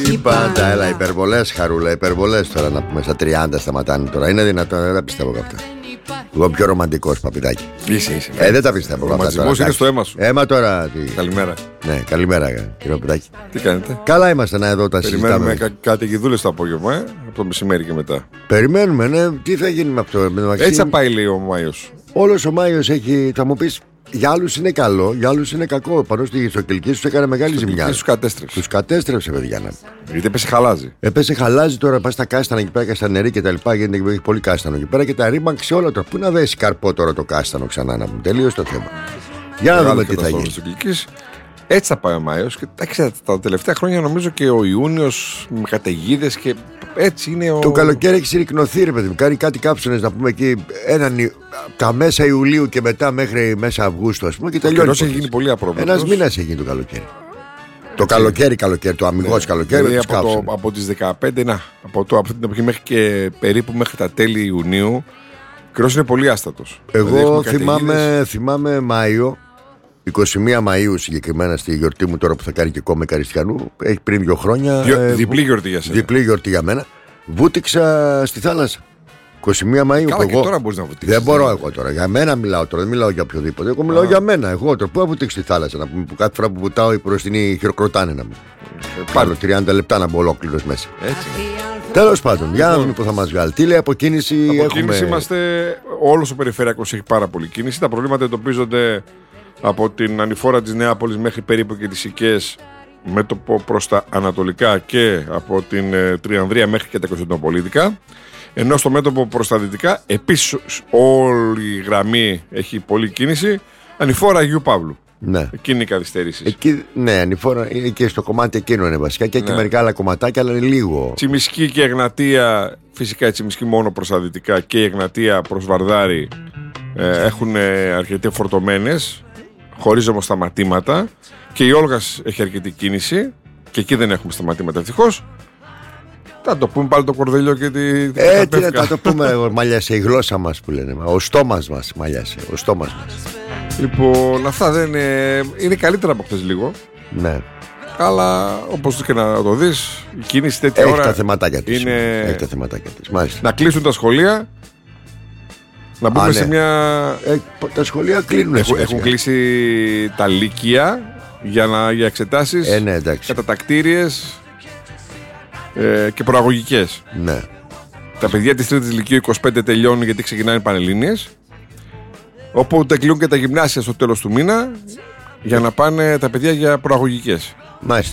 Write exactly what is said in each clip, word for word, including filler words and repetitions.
γίνει πάντα. Έλα, υπερβολές, Χαρούλα, υπερβολές τώρα να πούμε. Στα τριάντα σταματάνε τώρα. Είναι δυνατόν, δεν τα πιστεύω αυτά. Εγώ πιο ρομαντικός, παπιδάκι. Είσαι, είσαι. Ε, δεν τα πιστεύω. Ο ρομαντισμός είναι στο αίμα σου. Αίμα τώρα. Τι... Καλημέρα. Ναι, καλημέρα, κύριε Παπιδάκι. Τι κάνετε? Καλά είμαστε να εδώ τα συζητάμε. Περιμένουμε κα- κάτι γιδούλες το απόγευμα, ε, από το μεσημέρι και μετά. Περιμένουμε, ναι. Τι θα γίνει με αυτό, με το Έτσι θα πάει, λέει ο Μάιος. Όλος ο Μάιος έχει, θα μου πεις, για άλλους είναι καλό, για άλλους είναι κακό. Πάνω στη ισοκυλική τους έκανε μεγάλη ζημιά. Τους κατέστρεψε. Τους κατέστρεψε, παιδιά. Να. Γιατί έπεσε χαλάζει. Έπεσε χαλάζει τώρα, πα στα κάστανα εκεί πέρα και στα νερή και τα λοιπά. Γιατί έχει πολύ κάστανο εκεί πέρα και τα ρήμαξε όλα τώρα. Πού να δέσει καρπό τώρα το κάστανο ξανά να μου. Τελείωσε το θέμα. Για να δούμε τι θα γίνει. Έτσι θα πάει ο Μάιος. Και τα, τα τελευταία χρόνια νομίζω και ο Ιούνιος με καταιγίδες και έτσι είναι ο. Το καλοκαίρι έχει συρρυκνωθεί, ρε παιδί μου. Κάνει κάτι κάψονες να πούμε εκεί. Έναν, τα μέσα Ιουλίου και μετά μέχρι μέσα Αυγούστου, α πούμε, και τελειώνει. Έχει γίνει πολύ απρόβλεπτος. Ένας μήνας έχει γίνει το καλοκαίρι. Το καλοκαίρι, καλοκαίρι, το αμυγός ναι. καλοκαίρι. Δηλαδή από, το, από τις δεκαπέντε, να, από, το, από την εποχή μέχρι και περίπου μέχρι τα τέλη Ιουνίου, ο καιρός είναι πολύ άστατος. Εγώ δηλαδή θυμάμαι, θυμάμαι Μάιο, είκοσι μία Μαΐου συγκεκριμένα στη γιορτή μου τώρα που θα κάνει και κόμμα Καριστιανού. Έχει πριν δύο χρόνια. Διο, ε, διπλή γιορτή για σένα. Διπλή γιορτή για μένα. Βούτυξα στη θάλασσα. είκοσι μία Μαΐου. Καλά, εγώ, και τώρα μπορείς να βουτήξεις. Δεν μπορώ εγώ τώρα. Για μένα μιλάω τώρα. Δεν μιλάω για οποιοδήποτε. Εγώ μιλάω Α. για μένα. Εγώ τώρα. Πού θα βουτήξει στη θάλασσα να πούμε, που κάθε φορά που βουτάω οι μπροστινοί χειροκροτάνε να μου. Πάνω τριάντα λεπτά να μπω ολόκληρος μέσα. Έτσι. Τέλος πάντων, για να δούμε που θα μας βγάλει. Τι λέει από κίνηση έχουμε. Από κίνηση είμαστε. Όλος ο περιφερειακός έχει πάρα πολύ κίνηση. Τα προβλήματα εντοπίζονται από την ανηφόρα της Νεάπολης μέχρι περίπου και τις Οικαίες, μέτωπο προς τα ανατολικά, και από την ε, Τριανδρία μέχρι και τα Κωνσταντινοπολίτικα. Ενώ στο μέτωπο προς τα δυτικά επίσης όλη η γραμμή έχει πολλή κίνηση. Ανηφόρα Αγίου Παύλου. Ναι. Εκείνη η καθυστέρηση. Εκεί, ναι, ανηφόρα είναι και στο κομμάτι εκείνο είναι βασικά και έχει ναι. μερικά άλλα κομματάκια, αλλά είναι λίγο. Τσιμισκή και Εγνατία, φυσικά η Τσιμισκή μόνο προς τα δυτικά και η Εγνατία προς Βαρδάρη ε, έχουν αρκετές φορτωμένες, χωρίς όμως σταματήματα. Και η Όλγας έχει αρκετή κίνηση και εκεί δεν έχουμε σταματήματα ευτυχώς. Θα το πούμε πάλι το κορδελιό και τη. Ε, τι να το πούμε, μαλλιάσε η γλώσσα μας που λένε. Ο στόμας μας μαλλιάσε. Ο στόμας μας. Λοιπόν, αυτά δεν είναι. Είναι καλύτερα από χθες λίγο. Ναι. Αλλά όπως και να το δεις, η κίνηση τέτοια έχει ώρα. Τα θεματάκια της. Είναι... Έχει τα θεματάκια της. Μάλιστα. Να κλείσουν τα σχολεία. Να μπούμε Α, ναι. σε μια. Ε, τα σχολεία κλείνουν. Έχουν, έχουν κλείσει τα λύκεια για, να, για εξετάσεις. Ε, ναι, κατατακτήριες. Ε, και προαγωγικές. Ναι. Τα παιδιά της τρίτης Λυκείου είκοσι πέντε τελειώνουν γιατί ξεκινάνε οι Πανελλήνιες. Οπότε κλείνουν και τα γυμνάσια στο τέλος του μήνα για να πάνε τα παιδιά για προαγωγικές. Μάλιστα.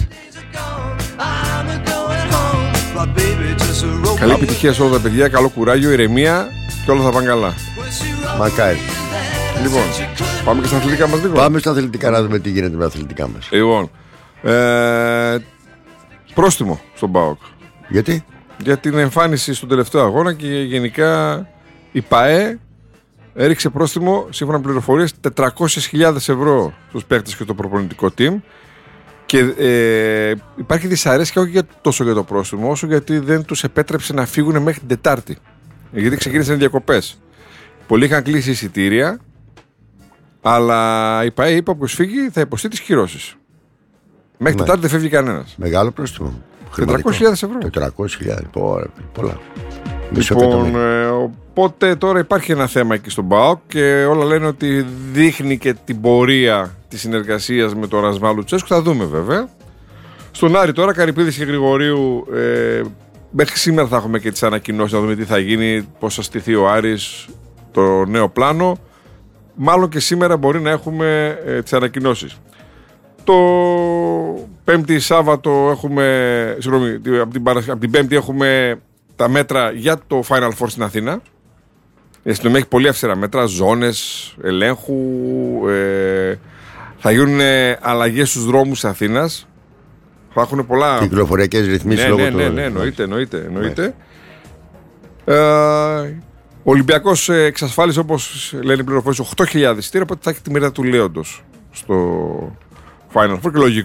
Καλή επιτυχία σε όλα τα παιδιά, καλό κουράγιο, ηρεμία και όλα θα πάνε καλά. Μακάρι. Λοιπόν, πάμε και στα αθλητικά μας λίγο. Πάμε στα αθλητικά να δούμε τι γίνεται με τα αθλητικά μας. Λοιπόν, ε, πρόστιμο στον ΠΑΟΚ. Γιατί? Για την εμφάνιση στον τελευταίο αγώνα και γενικά η ΠΑΕ έριξε πρόστιμο, σύμφωνα με πληροφορίες, τετρακόσιες χιλιάδες ευρώ στους παίκτες και το προπονητικό team. Και ε, υπάρχει δυσαρέσκεια όχι για, τόσο για το πρόστιμο, όσο γιατί δεν τους επέτρεψε να φύγουν μέχρι την Τετάρτη. Γιατί ξεκίνησαν οι διακοπές. Πολλοί είχαν κλείσει εισιτήρια, αλλά η ΠΑΕ είπε: όποιος φύγει θα υποστεί τις κυρώσεις. Μέχρι Τετάρτη δεν φεύγει κανένας. Μεγάλο πρόστιμο. τετρακόσιες χιλιάδες ευρώ. τετρακόσιες χιλιάδες. Πολλά. Λοιπόν, ε, οπότε τώρα υπάρχει ένα θέμα εκεί στον ΠΑΟΚ και όλα λένε ότι δείχνει και την πορεία της συνεργασίας με τον Ρασβάν Λουτσέσκου. Θα δούμε βέβαια. Στον Άρη τώρα, Καρυπίδης και Γρηγορίου, ε, μέχρι σήμερα θα έχουμε και τις ανακοινώσεις, να δούμε τι θα γίνει, πώς θα στηθεί ο Άρης, το νέο πλάνο. Μάλλον και σήμερα μπορεί να έχουμε ε, τις ανακοινώσεις. Το Πέμπτη Σάββατο έχουμε, συγγνώμη, από την, από την Πέμπτη έχουμε τα μέτρα για το Final Four στην Αθήνα. Η αστυνομία έχει πολύ αυστηρά μέτρα, ζώνες ελέγχου, ε, θα γίνουν αλλαγές στους δρόμους της Αθήνας. Θα έχουν πολλά. Κυκλοφοριακές ρυθμίσεις ναι, λόγω ναι, του. Ναι, ναι, εννοείται, εννοείται. εννοείται. Ναι. Ε, ο Ολυμπιακός εξασφάλισε, όπως λένε οι πληροφορίες, οκτώ χιλιάδες εισιτήρια, οπότε θα έχει τη μοίρα του Λέοντος στο Final Four και λογικό.